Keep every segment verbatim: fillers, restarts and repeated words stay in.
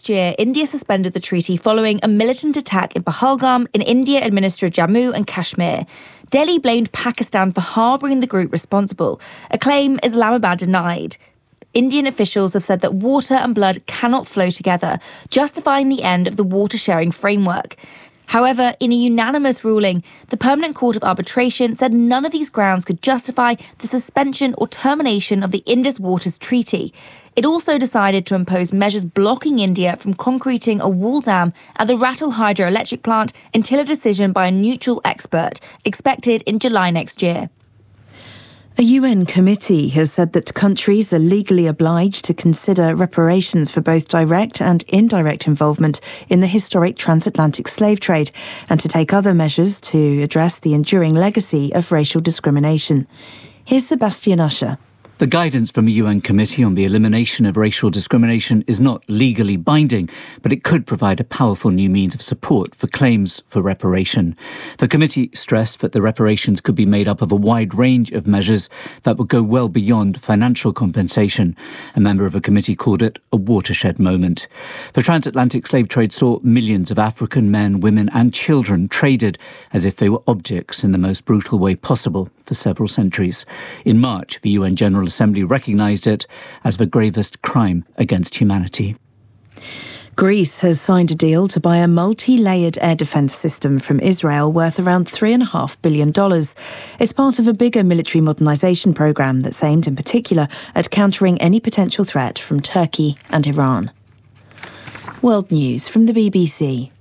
year, India suspended the treaty following a militant attack in Pahalgam in India-administered Jammu and Kashmir. Delhi blamed Pakistan for harbouring the group responsible, a claim Islamabad denied. Indian officials have said that water and blood cannot flow together, justifying the end of the water-sharing framework. However, in a unanimous ruling, the Permanent Court of Arbitration said none of these grounds could justify the suspension or termination of the Indus Waters Treaty. It also decided to impose measures blocking India from concreting a wall dam at the Ratle hydroelectric plant until a decision by a neutral expert, expected in July next year. A U N committee has said that countries are legally obliged to consider reparations for both direct and indirect involvement in the historic transatlantic slave trade and to take other measures to address the enduring legacy of racial discrimination. Here's Sebastian Usher. The guidance from a U N committee on the elimination of racial discrimination is not legally binding, but it could provide a powerful new means of support for claims for reparation. The committee stressed that the reparations could be made up of a wide range of measures that would go well beyond financial compensation. A member of a committee called it a watershed moment. The transatlantic slave trade saw millions of African men, women and children traded as if they were objects in the most brutal way possible for several centuries. In March, the U N General Assembly recognised it as the gravest crime against humanity. Greece has signed a deal to buy a multi-layered air defence system from Israel worth around three point five billion dollars. It's part of a bigger military modernisation programme that's aimed in particular at countering any potential threat from Turkey and Iran. World News from the B B C.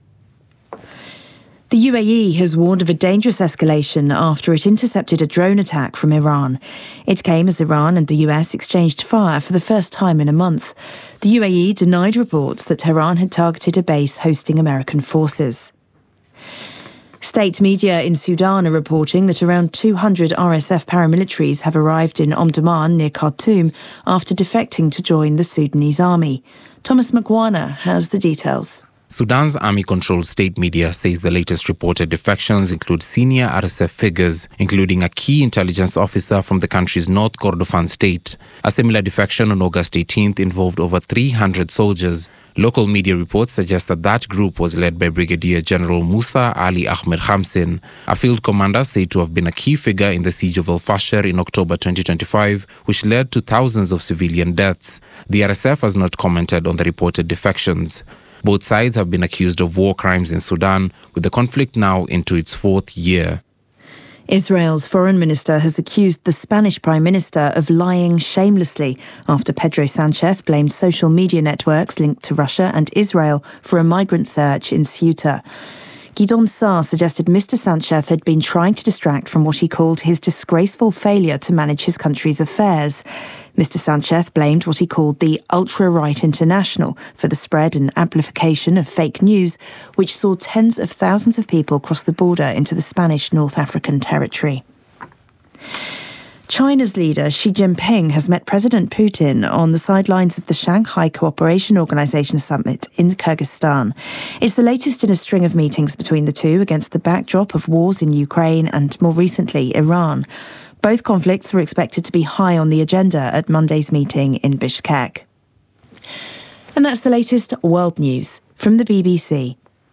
The U A E has warned of a dangerous escalation after it intercepted a drone attack from Iran. It came as Iran and the U S exchanged fire for the first time in a month. The U A E denied reports that Tehran had targeted a base hosting American forces. State media in Sudan are reporting that around two hundred R S F paramilitaries have arrived in Omdurman near Khartoum after defecting to join the Sudanese army. Thomas McWarner has the details. Sudan's army-controlled state media says the latest reported defections include senior R S F figures, including a key intelligence officer from the country's North Kordofan state. A similar defection on August eighteenth involved over three hundred soldiers. Local media reports suggest that that group was led by Brigadier General Musa Ali Ahmed Khamsin, a field commander said to have been a key figure in the siege of El Fasher in October twenty twenty-five, which led to thousands of civilian deaths. The R S F has not commented on the reported defections. Both sides have been accused of war crimes in Sudan, with the conflict now into its fourth year. Israel's foreign minister has accused the Spanish prime minister of lying shamelessly after Pedro Sanchez blamed social media networks linked to Russia and Israel for a migrant surge in Ceuta. Guidon Sarr suggested Mister Sanchez had been trying to distract from what he called his disgraceful failure to manage his country's affairs. Mister Sanchez blamed what he called the ultra-right international for the spread and amplification of fake news, which saw tens of thousands of people cross the border into the Spanish North African territory. China's leader Xi Jinping has met President Putin on the sidelines of the Shanghai Cooperation Organization summit in Kyrgyzstan. It's the latest in a string of meetings between the two against the backdrop of wars in Ukraine and, more recently, Iran. Both conflicts were expected to be high on the agenda at Monday's meeting in Bishkek. And that's the latest world news from the B B C.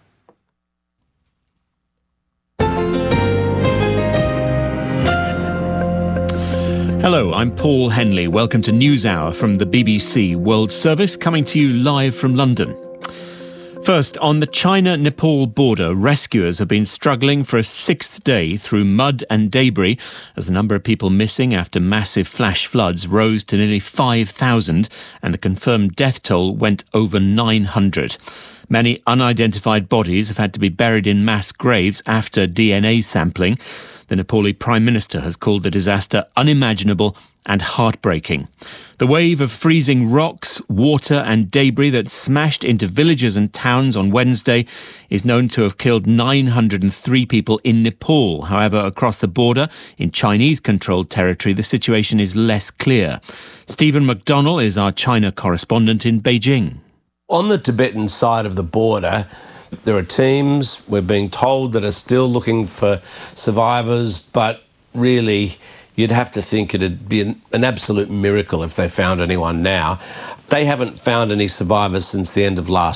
Hello, I'm Paul Henley. Welcome to NewsHour from the B B C World Service, coming to you live from London. First, on the China-Nepal border, rescuers have been struggling for a sixth day through mud and debris as the number of people missing after massive flash floods rose to nearly five thousand and the confirmed death toll went over nine hundred. Many unidentified bodies have had to be buried in mass graves after D N A sampling. The Nepali Prime Minister has called the disaster unimaginable and heartbreaking. The wave of freezing rocks, water and debris that smashed into villages and towns on Wednesday is known to have killed nine hundred three people in Nepal. However, across the border, in Chinese-controlled territory, the situation is less clear. Stephen McDonnell is our China correspondent in Beijing. On the Tibetan side of the border, there are teams, we're being told, that are still looking for survivors, but really you'd have to think it'd be an, an absolute miracle if they found anyone now. They haven't found any survivors since the end of last